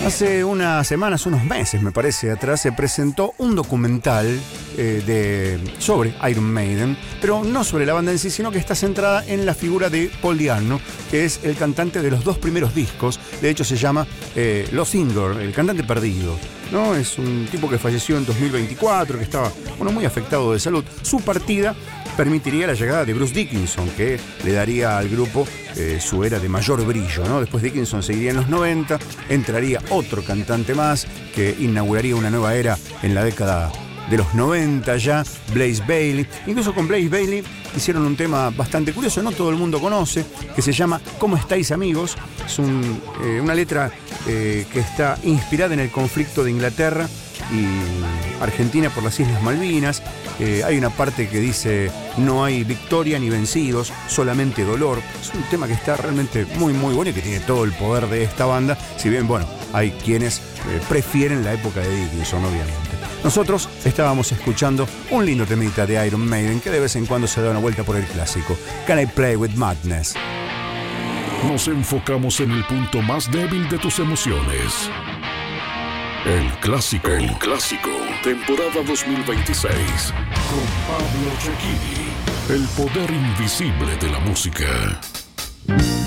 Hace unas semanas, unos meses me parece atrás, se presentó un documental sobre Iron Maiden, pero no sobre la banda en sí, sino que está centrada en la figura de Paul Di'Anno, que es el cantante de los dos primeros discos. De hecho se llama Lost Singer, el cantante perdido, ¿no? Es un tipo que falleció en 2024, que estaba muy afectado de salud. Su partida permitiría la llegada de Bruce Dickinson, que le daría al grupo su era de mayor brillo, ¿no? Después Dickinson seguiría en los 90, entraría otro cantante más que inauguraría una nueva era en la década de los 90 ya, Blaze Bayley. Incluso con Blaze Bayley hicieron un tema bastante curioso, no todo el mundo conoce, que se llama ¿Cómo estáis, amigos? Es una letra que está inspirada en el conflicto de Inglaterra y Argentina por las Islas Malvinas. Hay una parte que dice: no hay victoria ni vencidos, solamente dolor. Es un tema que está realmente muy muy bueno y que tiene todo el poder de esta banda, si bien hay quienes prefieren la época de Dickinson, obviamente. Nosotros estábamos escuchando un lindo temita de Iron Maiden que de vez en cuando se da una vuelta por el clásico, Can I Play With Madness. Nos enfocamos en el punto más débil de tus emociones. El clásico, temporada 2026, con Pablo Cecchini, el poder invisible de la música.